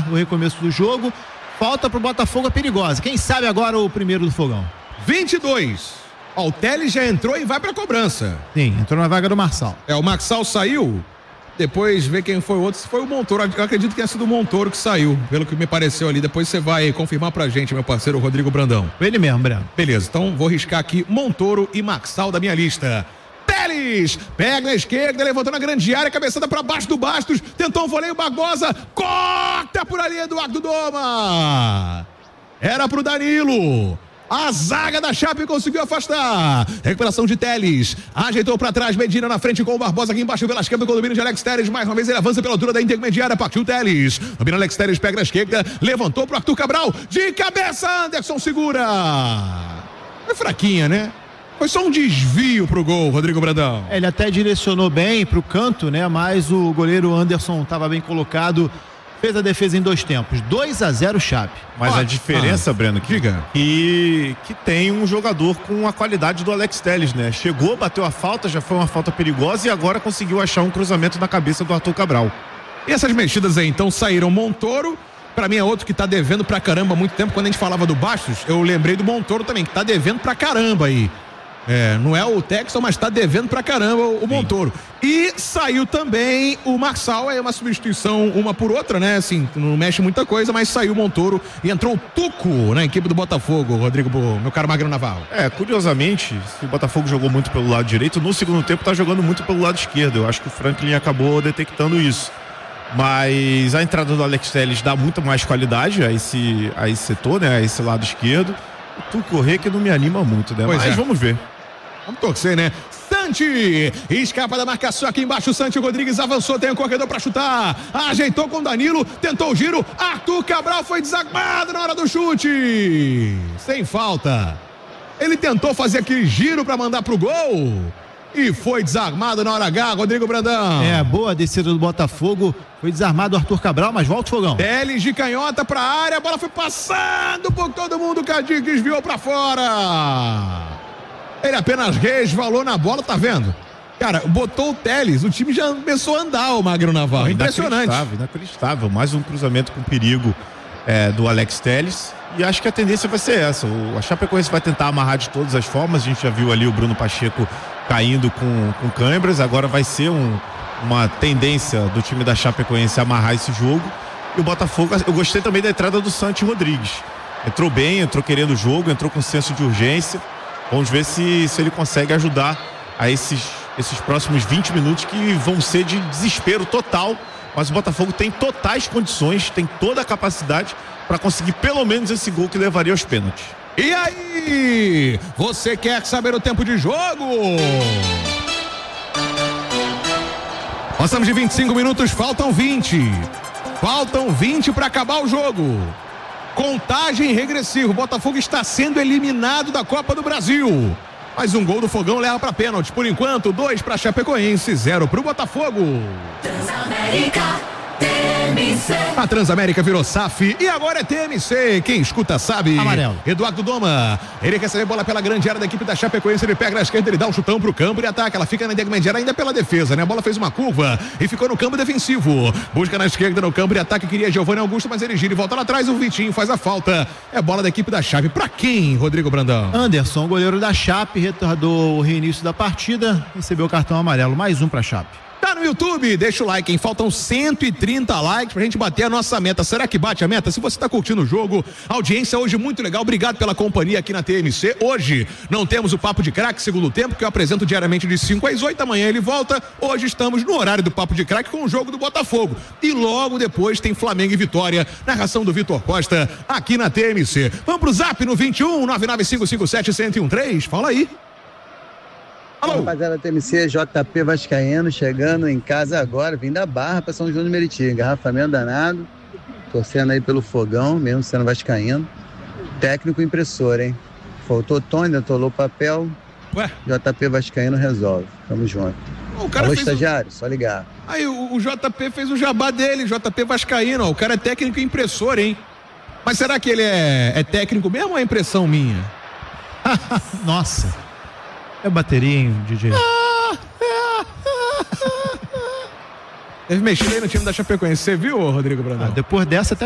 o recomeço do jogo. Falta pro Botafogo, é perigosa. Quem sabe agora o primeiro do Fogão? 22. Ó, o Teles já entrou e vai pra cobrança. Sim, entrou na vaga do Marçal. O Marçal saiu. Depois vê quem foi o outro. Se foi o Montoro, eu acredito que tenha sido o Montoro que saiu, pelo que me pareceu ali. Depois você vai confirmar pra gente, meu parceiro Rodrigo Brandão. Ele mesmo, Breno. Beleza, então vou riscar aqui Montoro e Marçal da minha lista. Teles, pega na esquerda, levantou na grande área, cabeçada pra baixo do Bastos, tentou um voleio, Barbosa, corta por ali, Eduardo Doma. Era pro Danilo. A zaga da Chape conseguiu afastar. Recuperação de Teles. Ajeitou pra trás, Medina na frente com o Barbosa aqui embaixo pela esquerda, com o domínio de Alex Teles. Mais uma vez ele avança pela altura da intermediária. Partiu Teles. Domina Alex Teles, pega na esquerda. Levantou pro Arthur Cabral. De cabeça, Anderson segura. É fraquinha, né? Foi só um desvio pro gol, Rodrigo Brandão. Ele até direcionou bem pro canto, né? Mas o goleiro Anderson estava bem colocado. Fez a defesa em 2 tempos. 2-0 Chape. Mas a diferença, Breno, que tem um jogador com a qualidade do Alex Teles, né? Chegou, bateu a falta, já foi uma falta perigosa e agora conseguiu achar um cruzamento na cabeça do Arthur Cabral. E essas mexidas aí, então, saíram Montoro. Pra mim é outro que tá devendo pra caramba há muito tempo. Quando a gente falava do Bastos, eu lembrei do Montoro também, que tá devendo pra caramba aí. Não é o Texton, mas tá devendo pra caramba o Montoro. E saiu também o Marçal, é uma substituição uma por outra, né? Assim, não mexe muita coisa, mas saiu o Montoro e entrou o Tuco na equipe do Botafogo, Rodrigo, meu caro Magno Navarro. Curiosamente, se o Botafogo jogou muito pelo lado direito, no segundo tempo tá jogando muito pelo lado esquerdo. Eu acho que o Franklin acabou detectando isso. Mas a entrada do Alex Teles dá muito mais qualidade a esse setor, né? A esse lado esquerdo. O Tuco correr que não me anima muito, né? Pois mas vamos ver. Vamos torcer, né? Santi, escapa da marcação aqui embaixo, Santi Rodrigues avançou, tem o corredor pra chutar, ajeitou com Danilo, tentou o giro, Arthur Cabral foi desarmado na hora do chute, sem falta. Ele tentou fazer aquele giro pra mandar pro gol e foi desarmado na hora H, Rodrigo Brandão. Boa descida do Botafogo, foi desarmado o Arthur Cabral, mas volta o Fogão. Teles de canhota pra área, a bola foi passando por todo mundo, Cadinho desviou pra fora. Ele apenas resvalou na bola, tá vendo? Cara, botou o Teles, o time já começou a andar, o Magno Navarro. Impressionante. Inacreditável. Mais um cruzamento com perigo do Alex Teles. E acho que a tendência vai ser essa. A Chapecoense vai tentar amarrar de todas as formas. A gente já viu ali o Bruno Pacheco caindo com câimbras. Agora vai ser uma tendência do time da Chapecoense amarrar esse jogo. E o Botafogo, eu gostei também da entrada do Santi Rodrigues. Entrou bem, entrou querendo o jogo, entrou com senso de urgência. Vamos ver se ele consegue ajudar a esses próximos 20 minutos que vão ser de desespero total, mas o Botafogo tem totais condições, tem toda a capacidade para conseguir pelo menos esse gol que levaria aos pênaltis. E aí, você quer saber o tempo de jogo? Nós estamos de 25 minutos, faltam 20. Faltam 20 para acabar o jogo. Contagem regressiva, o Botafogo está sendo eliminado da Copa do Brasil. Mais um gol do Fogão leva para pênalti. Por enquanto, 2 para Chapecoense, 0 para o Botafogo. Transamérica, TMC. A Transamérica virou SAF e agora é TMC. Quem escuta sabe. Amarelo. Eduardo Doma, ele recebe a bola pela grande área da equipe da Chapecoense, ele pega na esquerda, ele dá um chutão pro campo e ataca. Ela fica na intermediária ainda pela defesa, né? A bola fez uma curva e ficou no campo defensivo. Busca na esquerda no campo de ataque, queria Giovanni Augusto, mas ele gira e volta lá atrás. O Vitinho faz a falta. É bola da equipe da Chape. Pra quem, Rodrigo Brandão? Anderson, goleiro da Chape, retardou o reinício da partida, recebeu o cartão amarelo. Mais um pra Chape. Tá no YouTube, deixa o like, hein? Faltam 130 likes pra gente bater a nossa meta. Será que bate a meta? Se você tá curtindo o jogo, audiência hoje muito legal. Obrigado pela companhia aqui na TMC. Hoje não temos o Papo de Craque, segundo tempo, que eu apresento diariamente de 5 às 8. Amanhã ele volta. Hoje estamos no horário do Papo de Craque com o jogo do Botafogo. E logo depois tem Flamengo e Vitória. Narração do Vitor Costa aqui na TMC. Vamos pro zap no 21 99557-1013. Fala aí. Alô. Rapaziada da TMC, JP Vascaíno, chegando em casa agora, vim da Barra para São João do Meriti, engarrafamento danado, torcendo aí pelo Fogão, mesmo sendo vascaíno. Técnico impressor, hein? Faltou tom, ainda atolou papel. Ué? JP Vascaíno resolve, tamo junto. O cara Alô, fez estagiário, só ligar. Aí o JP fez o jabá dele, JP Vascaíno, ó, o cara é técnico impressor, hein? Mas será que ele é técnico mesmo ou é impressão minha? Nossa. É bateria, hein, DJ? Teve mexido aí no time da Chapecoense, você viu, Rodrigo Brandão? Depois dessa até